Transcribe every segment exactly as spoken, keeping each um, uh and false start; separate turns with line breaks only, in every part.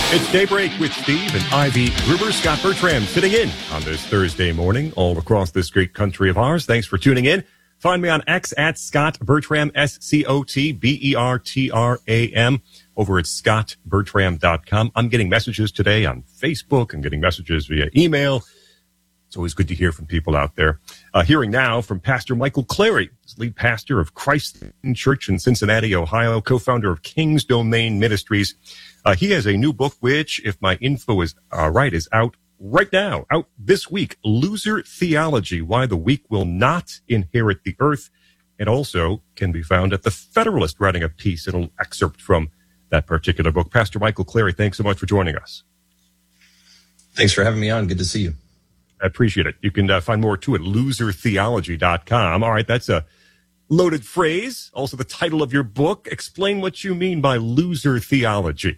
It's Daybreak with Steve and Ivy Gruber. Scott Bertram sitting in on this Thursday morning all across this great country of ours. Thanks for tuning in. Find me on X at Scott Bertram, S C O T B E R T R A M, over at scott bertram dot com. I'm getting messages today on Facebook. I'm getting messages via email. It's always good to hear from people out there. Uh, hearing now from Pastor Michael Clary, lead pastor of Christ Church in Cincinnati, Ohio, co-founder of King's Domain Ministries. Uh, he has a new book, which, if my info is uh, right, is out right now, out this week, Loser Theology, Why the Weak Will Not Inherit the Earth. It also can be found at The Federalist, writing a piece, an excerpt from that particular book. Pastor Michael Clary, thanks so much for joining us.
Thanks for having me on. Good to see you.
I appreciate it. You can uh, find more too at loser theology dot com. All right, that's a loaded phrase. Also the title of your book. Explain what you mean by loser theology.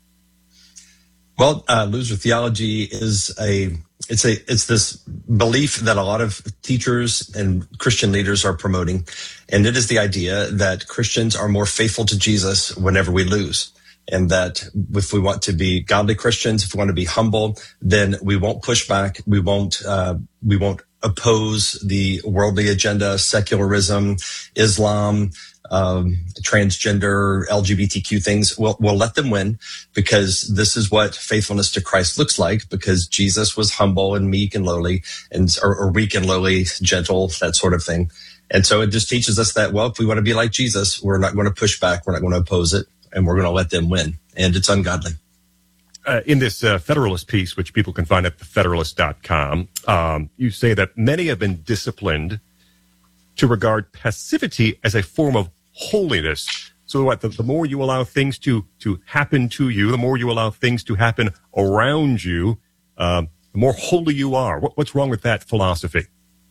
Well, uh, loser theology is a, it's a, it's this belief that a lot of teachers and Christian leaders are promoting. And it is the idea that Christians are more faithful to Jesus whenever we lose. And that if we want to be godly Christians, if we want to be humble, then we won't push back. We won't, uh, we won't oppose the worldly agenda, secularism, Islam, um, transgender, L G B T Q things. We'll, we'll let them win, because this is what faithfulness to Christ looks like, because Jesus was humble and meek and lowly, and or, or weak and lowly, gentle, that sort of thing. And so it just teaches us that, well, if we want to be like Jesus, we're not going to push back. We're not going to oppose it. And we're going to let them win. And it's ungodly.
Uh, in this uh, Federalist piece, which people can find at the federalist dot com, um, you say that many have been disciplined to regard passivity as a form of holiness. So what, the, the more you allow things to, to happen to you, the more you allow things to happen around you, um, the more holy you are. What, what's wrong with that philosophy?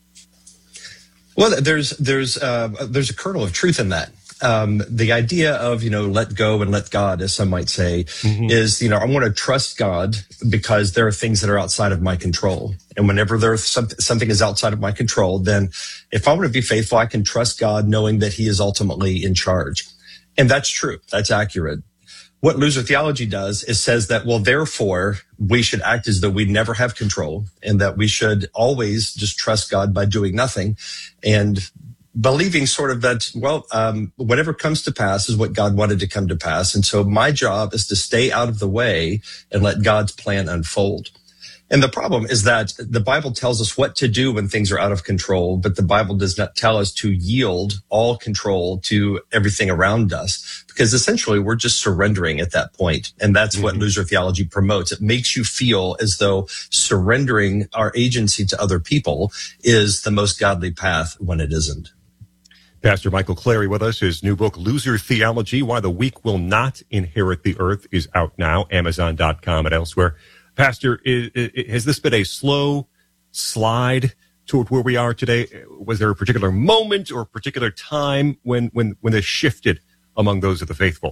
Well, there's, there's, uh, there's a kernel of truth in that. Um, the idea of, you know, let go and let God, as some might say, mm-hmm. is, you know, I want to trust God because there are things that are outside of my control. And whenever there's something, something is outside of my control, then if I want to be faithful, I can trust God knowing that he is ultimately in charge. And that's true. That's accurate. What loser theology does is says that, well, therefore, we should act as though we never have control, and that we should always just trust God by doing nothing. And believing sort of that, well, um, whatever comes to pass is what God wanted to come to pass. And so my job is to stay out of the way and let God's plan unfold. And the problem is that the Bible tells us what to do when things are out of control, but the Bible does not tell us to yield all control to everything around us, because essentially we're just surrendering at that point. And that's mm-hmm. what loser theology promotes. It makes you feel as though surrendering our agency to other people is the most godly path, when it isn't.
Pastor Michael Clary with us. His new book, Loser Theology, Why the Weak Will Not Inherit the Earth, is out now, amazon dot com and elsewhere. Pastor, is, is, has this been a slow slide toward where we are today? Was there a particular moment or a particular time when, when, when this shifted among those of the faithful?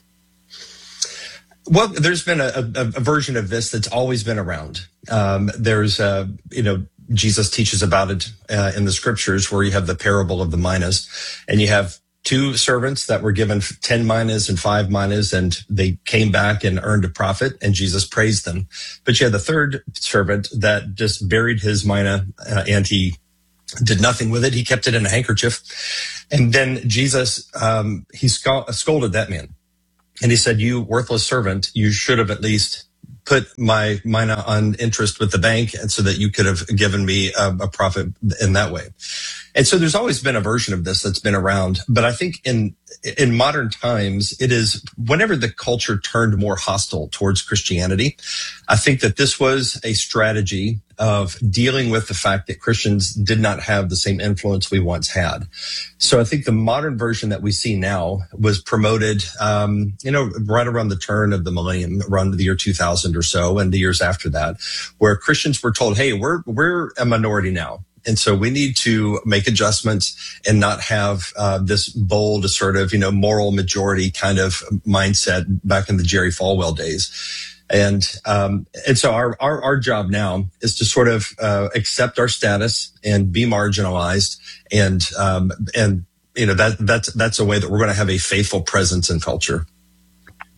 Well, there's been a, a, a version of this that's always been around. Um, there's, uh, you know, Jesus teaches about it uh, in the scriptures, where you have the parable of the minas, and you have two servants that were given ten minas and five minas, and they came back and earned a profit, and Jesus praised them. But you had the third servant that just buried his mina uh, and he did nothing with it. He kept it in a handkerchief. And then Jesus, um, he scold- scolded that man. And he said, "You worthless servant, you should have at least put my mina on interest with the bank, and so that you could have given me a, a profit in that way." And so there's always been a version of this that's been around. But I think in in modern times, it is whenever the culture turned more hostile towards Christianity, I think that this was a strategy of dealing with the fact that Christians did not have the same influence we once had. So I think the modern version that we see now was promoted, um, you know, right around the turn of the millennium, around the year two thousand or so, and the years after that, where Christians were told, hey, we're we're a minority now. And so we need to make adjustments and not have uh, this bold, assertive, you know, moral majority kind of mindset back in the Jerry Falwell days. And um, and so our, our our job now is to sort of uh, accept our status and be marginalized, and um, and you know that that's that's a way that we're going to have a faithful presence in culture.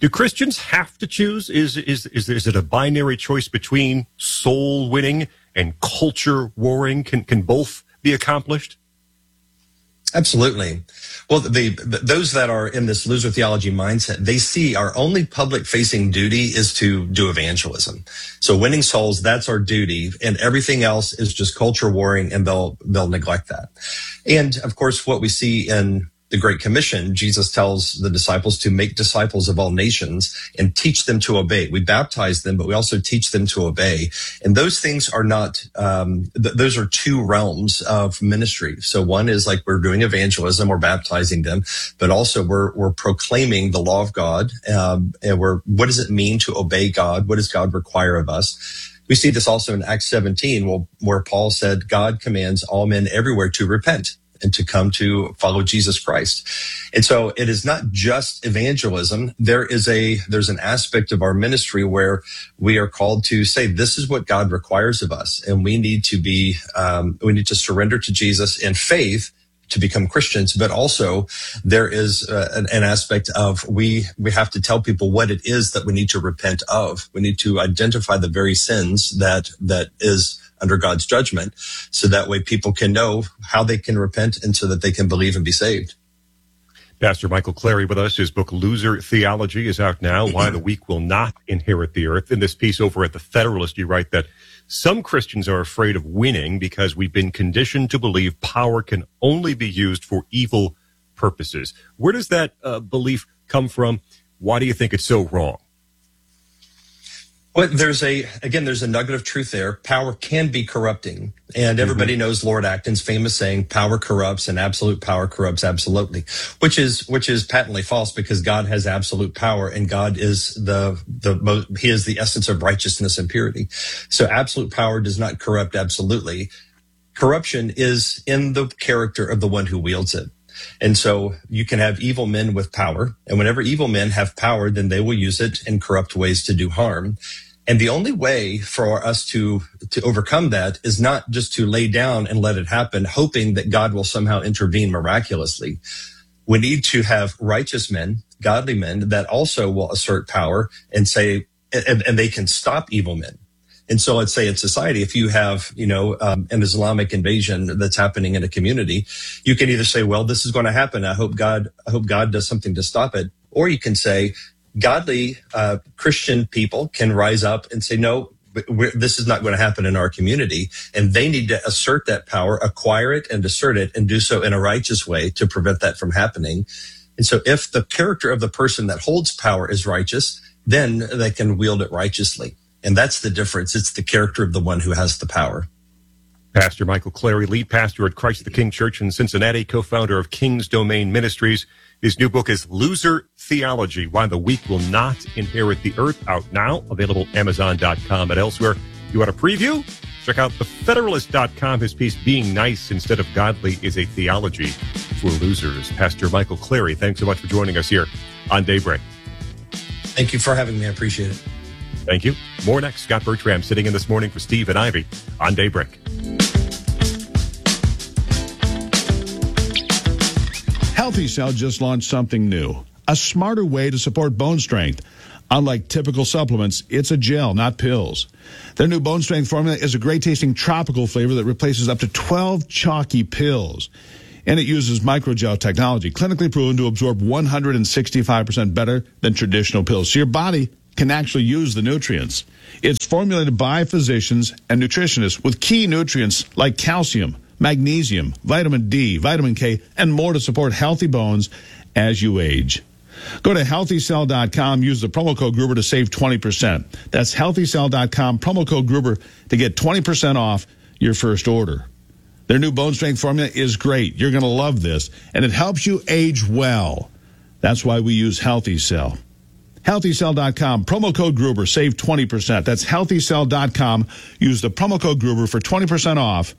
Do Christians have to choose? Is, is, is, is it a binary choice between soul winning and culture warring? Can, can both be accomplished?
Absolutely. Well, the, the those that are in this loser theology mindset, they see our only public facing duty is to do evangelism. So winning souls, that's our duty, and everything else is just culture warring, and they'll they'll neglect that. And of course, what we see in the Great Commission, Jesus tells the disciples to make disciples of all nations and teach them to obey. We baptize them, but we also teach them to obey. And those things are not, um, th- those are two realms of ministry. So one is like we're doing evangelism, we're baptizing them, but also we're, we're proclaiming the law of God. Um, and we're, what does it mean to obey God? What does God require of us? We see this also in Acts seventeen, where Paul said, God commands all men everywhere to repent and to come to follow Jesus Christ. And so it is not just evangelism. There is a, there's an aspect of our ministry where we are called to say, this is what God requires of us. And we need to be, um, we need to surrender to Jesus in faith to become Christians. But also there is uh, an, an aspect of we, we have to tell people what it is that we need to repent of. We need to identify the very sins that, that is under God's judgment, so that way people can know how they can repent and so that they can believe and be saved.
Pastor Michael Clary with us. His book, Loser Theology, is out now, Why the Weak Will Not Inherit the Earth. In this piece over at The Federalist, you write that some Christians are afraid of winning because we've been conditioned to believe power can only be used for evil purposes. Where does that uh, belief come from? Why do you think it's so wrong?
Well, there's a, again, there's a nugget of truth there. Power can be corrupting. And everybody mm-hmm. knows Lord Acton's famous saying, power corrupts and absolute power corrupts absolutely, which is, which is patently false, because God has absolute power and God is the, the most, he is the essence of righteousness and purity. So absolute power does not corrupt absolutely. Corruption is in the character of the one who wields it. And so you can have evil men with power, and whenever evil men have power, then they will use it in corrupt ways to do harm. And the only way for us to, to overcome that is not just to lay down and let it happen, hoping that God will somehow intervene miraculously. We need to have righteous men, godly men that also will assert power and say, and, and they can stop evil men. And so let's say in society, if you have, you know, um, an Islamic invasion that's happening in a community, you can either say, well, this is going to happen. I hope God, I hope God does something to stop it. Or you can say, godly uh, Christian people can rise up and say, no, we're, this is not going to happen in our community. And they need to assert that power, acquire it and assert it, and do so in a righteous way to prevent that from happening. And so if the character of the person that holds power is righteous, then they can wield it righteously. And that's the difference. It's the character of the one who has the power.
Pastor Michael Clary, lead pastor at Christ the King Church in Cincinnati, co-founder of King's Domain Ministries. His new book is Loser Theology, Why the Weak Will Not Inherit the Earth, out now, available Amazon dot com and elsewhere. You want a preview? Check out the federalist dot com. His piece, Being Nice Instead of Godly is a Theology for Losers. Pastor Michael Clary, thanks so much for joining us here on Daybreak.
Thank you for having me. I appreciate it.
Thank you. More next. Scott Bertram sitting in this morning for Steve and Ivy on Daybreak.
Healthy Cell just launched something new, a smarter way to support bone strength. Unlike typical supplements, it's a gel, not pills. Their new bone strength formula is a great-tasting tropical flavor that replaces up to twelve chalky pills. And it uses microgel technology, clinically proven to absorb one hundred sixty-five percent better than traditional pills. So your body can actually use the nutrients. It's formulated by physicians and nutritionists with key nutrients like calcium, magnesium, vitamin D, vitamin K, and more to support healthy bones as you age. Go to healthy cell dot com, use the promo code Gruber to save twenty percent. That's healthy cell dot com, promo code Gruber to get twenty percent off your first order. Their new bone strength formula is great. You're going to love this, and it helps you age well. That's why we use Healthy Cell. healthy cell dot com, promo code Gruber, save twenty percent. That's healthy cell dot com. Use the promo code Gruber for twenty percent off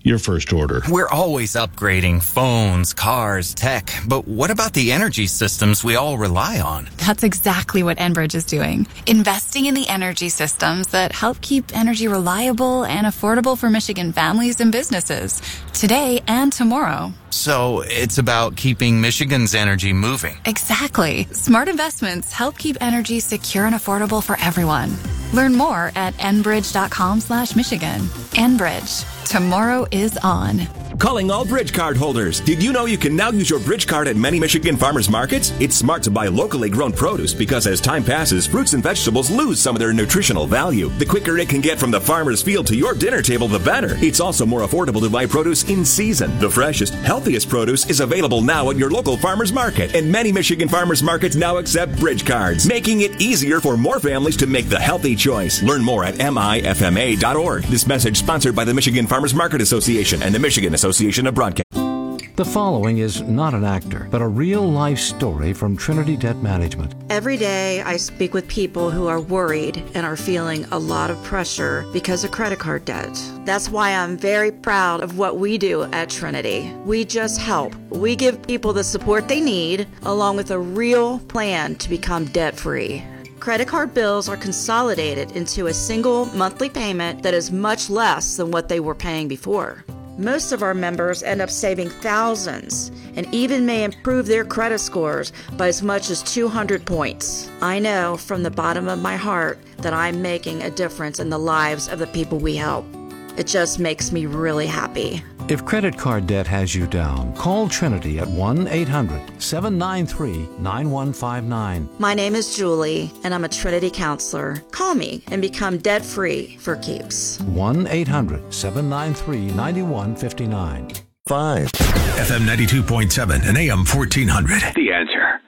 your first order.
We're always upgrading phones, cars, tech, but what about the energy systems we all rely on?
That's exactly what Enbridge is doing. Investing in the energy systems that help keep energy reliable and affordable for Michigan families and businesses, today and tomorrow.
So it's about keeping Michigan's energy moving.
Exactly. Smart investments help keep energy secure and affordable for everyone. Learn more at enbridge.com slash Michigan. Enbridge. Tomorrow is on.
Calling all Bridge Card holders. Did you know you can now use your Bridge Card at many Michigan farmers markets? It's smart to buy locally grown produce because as time passes, fruits and vegetables lose some of their nutritional value. The quicker it can get from the farmer's field to your dinner table, the better. It's also more affordable to buy produce in season. The freshest, healthiest produce is available now at your local farmer's market. And many Michigan farmers markets now accept Bridge Cards, making it easier for more families to make the healthy choice. Learn more at M I F M A dot org. This message sponsored by the Michigan Farmers Market Association and the Michigan Association of Broadcast.
The following is not an actor, but a real-life story from Trinity Debt Management.
Every day I speak with people who are worried and are feeling a lot of pressure because of credit card debt. That's why I'm very proud of what we do at Trinity. We just help. We give people the support they need, along with a real plan to become debt-free. Credit card bills are consolidated into a single monthly payment that is much less than what they were paying before. Most of our members end up saving thousands and even may improve their credit scores by as much as two hundred points. I know from the bottom of my heart that I'm making a difference in the lives of the people we help. It just makes me really happy.
If credit card debt has you down, call Trinity at one eight hundred seven nine three nine one five nine.
My name is Julie, and I'm a Trinity counselor. Call me and become debt-free for keeps.
one eight hundred seven nine three nine one five nine.
Five.
F M ninety-two point seven and A M fourteen hundred. The Answer.